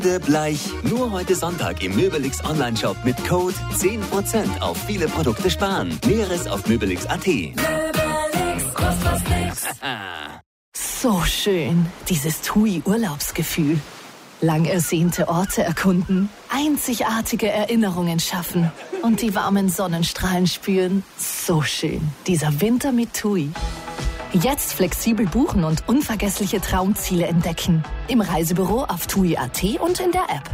Bleich. Nur heute Sonntag im Möbelix Onlineshop mit Code 10% auf viele Produkte sparen. Näheres auf möbelix.at. Möbelix, kostet was nix. So schön, dieses TUI-Urlaubsgefühl. Lang ersehnte Orte erkunden, einzigartige Erinnerungen schaffen und die warmen Sonnenstrahlen spüren. So schön, dieser Winter mit TUI. Jetzt flexibel buchen und unvergessliche Traumziele entdecken. Im Reisebüro auf TUI.at und in der App.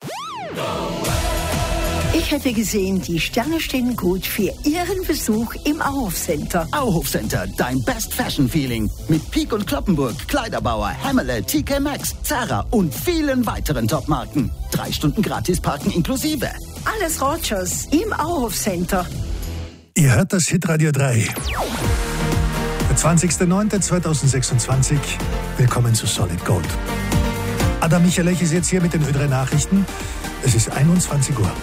Ich hätte gesehen, die Sterne stehen gut für Ihren Besuch im Auhof Center. Auhof Center, dein Best Fashion Feeling. Mit Peek und Kloppenburg, Kleiderbauer, Hemmele, TK Maxx, Zara und vielen weiteren Topmarken. 3 Stunden gratis parken inklusive. Alles Rogers im Auhof Center. Ihr hört das Hitradio 3. Der 20.09.2026. Willkommen zu Solid Gold. Adam Michalech ist jetzt hier mit den Ö3 Nachrichten. Es ist 21 Uhr.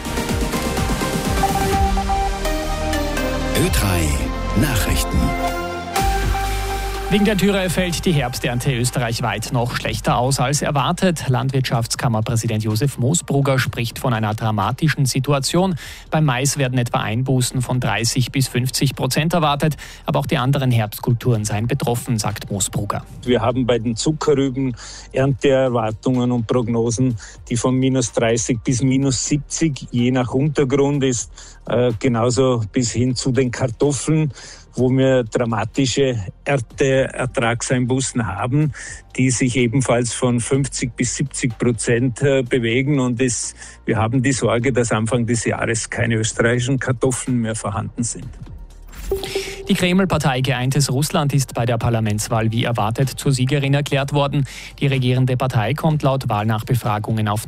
Ö3 Nachrichten. Wegen der Dürre fällt die Herbsternte österreichweit noch schlechter aus als erwartet. Landwirtschaftskammerpräsident Josef Moosbrugger spricht von einer dramatischen Situation. Beim Mais werden etwa Einbußen von 30-50% erwartet. Aber auch die anderen Herbstkulturen seien betroffen, sagt Moosbrugger. Wir haben bei den Zuckerrüben Ernteerwartungen und Prognosen, die von -30 bis -70 je nach Untergrund ist. Genauso bis hin zu den Kartoffeln, wo wir dramatische Ernteertragseinbußen haben, die sich ebenfalls von 50 bis 70% bewegen. Und wir haben die Sorge, dass Anfang des Jahres keine österreichischen Kartoffeln mehr vorhanden sind. Die Kreml-Partei Geeintes Russland ist bei der Parlamentswahl wie erwartet zur Siegerin erklärt worden. Die regierende Partei kommt laut Wahlnachbefragungen auf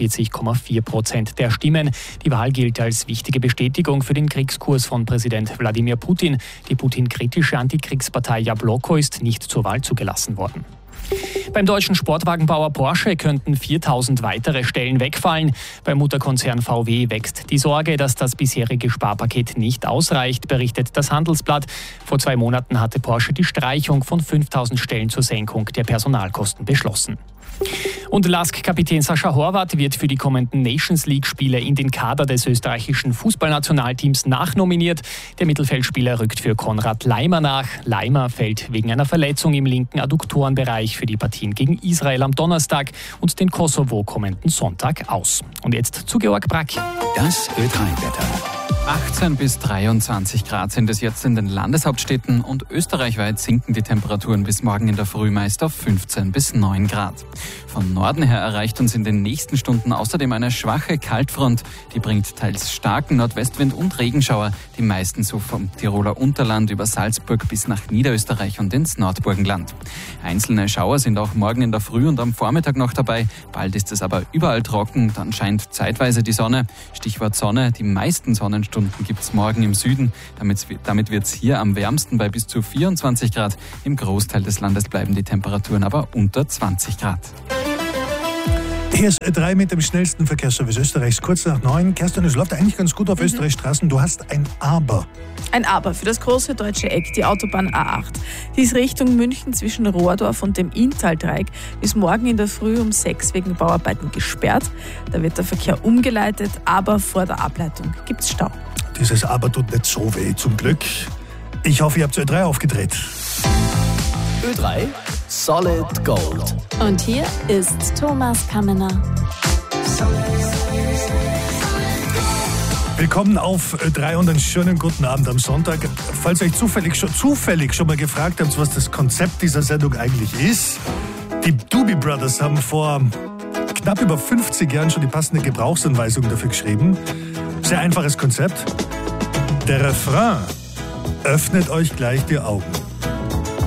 49,4% der Stimmen. Die Wahl gilt als wichtige Bestätigung für den Kriegskurs von Präsident Wladimir Putin. Die Putin-kritische Antikriegspartei Jabloko ist nicht zur Wahl zugelassen worden. Beim deutschen Sportwagenbauer Porsche könnten 4.000 weitere Stellen wegfallen. Beim Mutterkonzern VW wächst die Sorge, dass das bisherige Sparpaket nicht ausreicht, berichtet das Handelsblatt. Vor 2 Monaten hatte Porsche die Streichung von 5.000 Stellen zur Senkung der Personalkosten beschlossen. Und LASK-Kapitän Sascha Horvath wird für die kommenden Nations-League-Spiele in den Kader des österreichischen Fußballnationalteams nachnominiert. Der Mittelfeldspieler rückt für Konrad Laimer nach. Laimer fällt wegen einer Verletzung im linken Adduktorenbereich für die Partien gegen Israel am Donnerstag und den Kosovo kommenden Sonntag aus. Und jetzt zu Georg Brack. Das Ö3-Wetter. 18 bis 23 Grad sind es jetzt in den Landeshauptstädten und österreichweit sinken die Temperaturen bis morgen in der Früh meist auf 15 bis 9 Grad. Von Norden her erreicht uns in den nächsten Stunden außerdem eine schwache Kaltfront. Die bringt teils starken Nordwestwind und Regenschauer, die meisten so vom Tiroler Unterland über Salzburg bis nach Niederösterreich und ins Nordburgenland. Einzelne Schauer sind auch morgen in der Früh und am Vormittag noch dabei. Bald ist es aber überall trocken, dann scheint zeitweise die Sonne. Stichwort Sonne, die meisten Sonnenstunden gibt es morgen im Süden. Damit wird es hier am wärmsten bei bis zu 24 Grad. Im Großteil des Landes bleiben die Temperaturen aber unter 20 Grad. Hier ist Ö3 mit dem schnellsten Verkehrsservice Österreichs, kurz nach 9. Kerstin, es läuft eigentlich ganz gut auf Österreichs Straßen. Du hast ein Aber. Ein Aber für das große deutsche Eck, die Autobahn A8. Die ist Richtung München zwischen Rohrdorf und dem Inntal-Dreieck bis morgen in der Früh um 6 wegen Bauarbeiten gesperrt. Da wird der Verkehr umgeleitet, aber vor der Ableitung gibt's Stau. Dieses Aber tut nicht so weh, zum Glück. Ich hoffe, ihr habt Ö3 aufgedreht. Ö3 Solid Gold. Und hier ist Thomas Kammener. Willkommen auf Ö3 und einen schönen guten Abend am Sonntag. Falls ihr euch zufällig schon mal gefragt habt, was das Konzept dieser Sendung eigentlich ist, die Doobie Brothers haben vor knapp über 50 Jahren schon die passende Gebrauchsanweisung dafür geschrieben. Sehr einfaches Konzept. Der Refrain: öffnet euch gleich die Augen.